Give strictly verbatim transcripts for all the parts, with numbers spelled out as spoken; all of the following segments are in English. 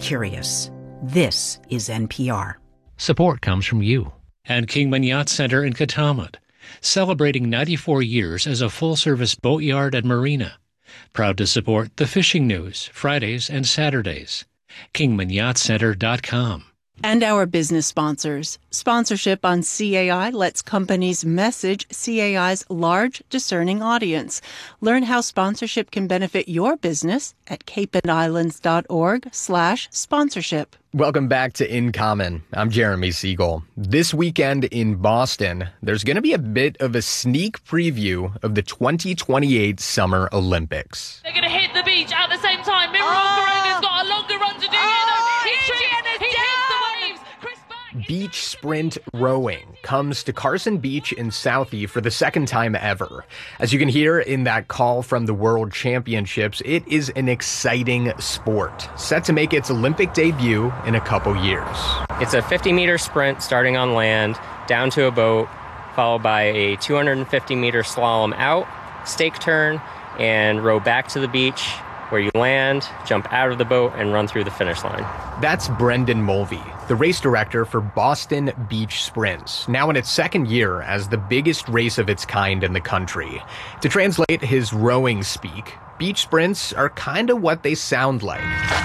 curious. This is N P R. Support comes from you and Kingman Yacht Center in Katamat, celebrating ninety-four years as a full-service boatyard and marina. Proud to support the Fishing News, Fridays and Saturdays. Kingman Yacht Center dot com. And our business sponsors. Sponsorship on C A I lets companies message C A I's large, discerning audience. Learn how sponsorship can benefit your business at capeandislands.org slash sponsorship. Welcome back to In Common. I'm Jeremy Siegel. This weekend in Boston, there's going to be a bit of a sneak preview of the twenty twenty-eight Summer Olympics. They're going to hit the beach at the same time. Miron oh. Garenga's got a longer run to do. Oh, he trips, he hits the waves. Chris Burke. Beach sprint rowing comes to Carson Beach in Southie for the second time ever. As you can hear in that call from the World Championships, it is an exciting sport, set to make its Olympic debut in a couple years. It's a fifty meter sprint starting on land, down to a boat, followed by a two hundred fifty meter slalom out, stake turn, and row back to the beach, where you land, jump out of the boat, and run through the finish line. That's Brendan Mulvey, the race director for Boston Beach Sprints, now in its second year as the biggest race of its kind in the country. To translate his rowing speak, beach sprints are kind of what they sound like.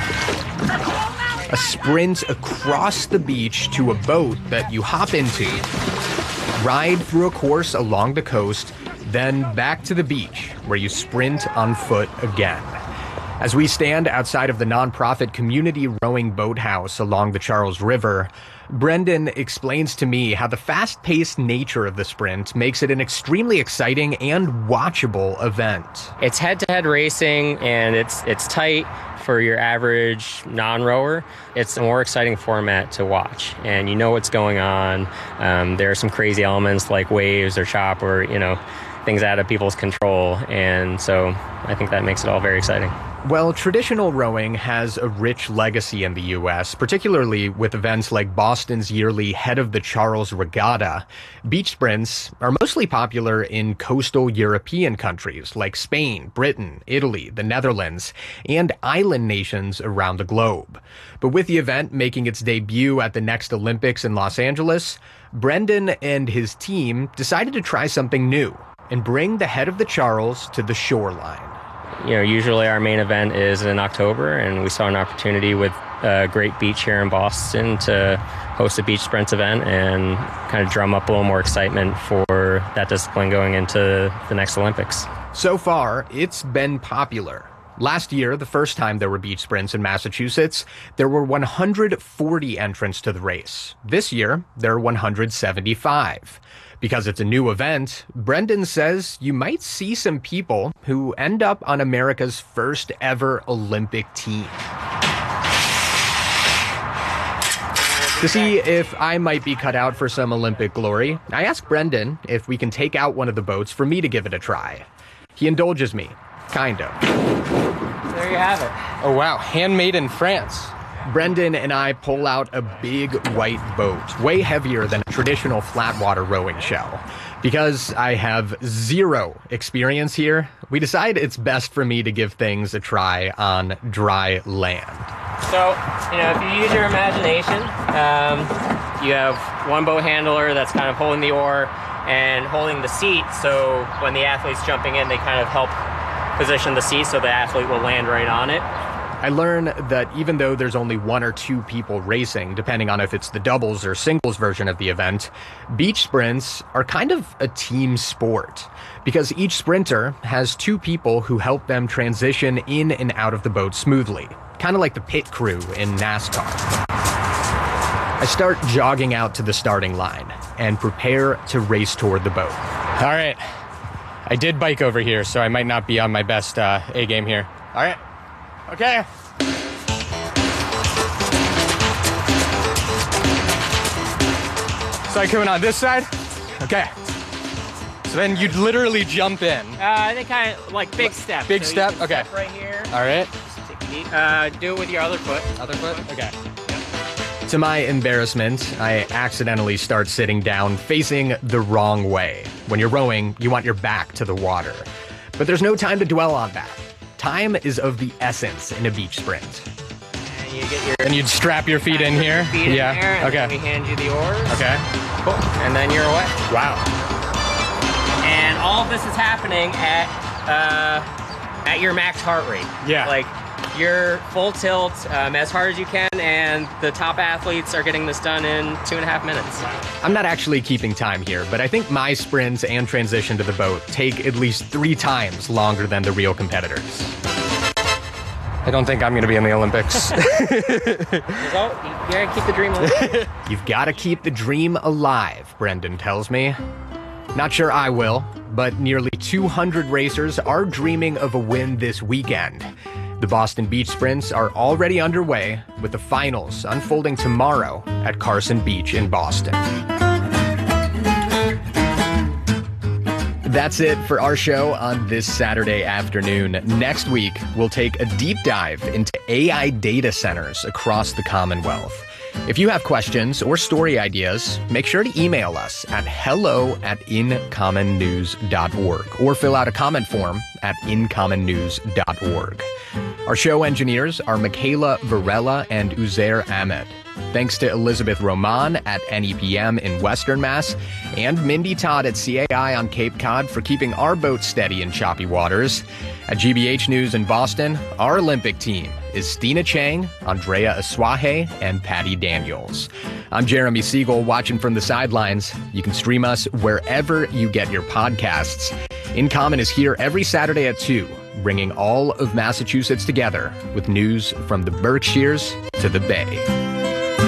A sprint across the beach to a boat that you hop into, ride through a course along the coast, then back to the beach, where you sprint on foot again. As we stand outside of the nonprofit Community Rowing Boathouse along the Charles River, Brendan explains to me how the fast-paced nature of the sprint makes it an extremely exciting and watchable event. It's head-to-head racing, and it's it's tight for your average non-rower. It's a more exciting format to watch, and you know what's going on. Um, there are some crazy elements like waves or chop or, you know, things out of people's control, and so I think that makes it all very exciting. Well, traditional rowing has a rich legacy in the U S, particularly with events like Boston's yearly Head of the Charles Regatta. Beach sprints are mostly popular in coastal European countries like Spain, Britain, Italy, the Netherlands, and island nations around the globe. But with the event making its debut at the next Olympics in Los Angeles, Brendan and his team decided to try something new and bring the Head of the Charles to the shoreline. You know, usually our main event is in October, and we saw an opportunity with a great beach here in Boston to host a beach sprints event and kind of drum up a little more excitement for that discipline going into the next Olympics. So far, it's been popular. Last year, the first time there were beach sprints in Massachusetts, there were one hundred forty entrants to the race. This year, there are one hundred seventy-five. Because it's a new event, Brendan says you might see some people who end up on America's first ever Olympic team. To see if I might be cut out for some Olympic glory, I asked Brendan if we can take out one of the boats for me to give it a try. He indulges me, kind of. There you have it. Oh wow, handmade in France. Brendan and I pull out a big white boat, way heavier than a traditional flatwater rowing shell. Because I have zero experience here, we decide it's best for me to give things a try on dry land. So, you know, if you use your imagination, um, you have one boat handler that's kind of holding the oar and holding the seat, so when the athlete's jumping in, they kind of help position the seat so the athlete will land right on it. I learn that even though there's only one or two people racing, depending on if it's the doubles or singles version of the event, beach sprints are kind of a team sport because each sprinter has two people who help them transition in and out of the boat smoothly, kind of like the pit crew in NASCAR. I start jogging out to the starting line and prepare to race toward the boat. All right. I did bike over here, so I might not be on my best uh, A game here. All right. Okay. So I coming on this side? Okay. So then you'd literally jump in. Uh, they kind of like big step. Big so step? You Okay. Step right here. All right. Uh, do it with your other foot. Other foot? Okay. To my embarrassment, I accidentally start sitting down facing the wrong way. When you're rowing, you want your back to the water. But there's no time to dwell on that. Time is of the essence in a beach sprint. You get your And you'd strap your feet in here? feet in yeah. there, and okay. then we hand you the oars. Okay. Cool. And then you're away. Wow. And all of this is happening at uh, at your max heart rate. Yeah. Like you're full tilt um, as hard as you can, and the top athletes are getting this done in two and a half minutes. I'm not actually keeping time here, but I think my sprints and transition to the boat take at least three times longer than the real competitors. I don't think I'm going to be in the Olympics. So, you gotta keep the dream alive. You've got to keep the dream alive, Brendan tells me. Not sure I will, but nearly two hundred racers are dreaming of a win this weekend. The Boston Beach Sprints are already underway, with the finals unfolding tomorrow at Carson Beach in Boston. That's it for our show on this Saturday afternoon. Next week, we'll take a deep dive into A I data centers across the Commonwealth. If you have questions or story ideas, make sure to email us at hello at incommonnews dot org or fill out a comment form at incommonnews dot org. Our show engineers are Michaela Varela and Uzair Ahmed. Thanks to Elizabeth Roman at N E P M in Western Mass and Mindy Todd at C A I on Cape Cod for keeping our boat steady in choppy waters. At G B H News in Boston, our Olympic team is Stina Chang, Andrea Aswahe, and Patty Daniels. I'm Jeremy Siegel, watching from the sidelines. You can stream us wherever you get your podcasts. In Common is here every Saturday at two, bringing all of Massachusetts together with news from the Berkshires to the Bay.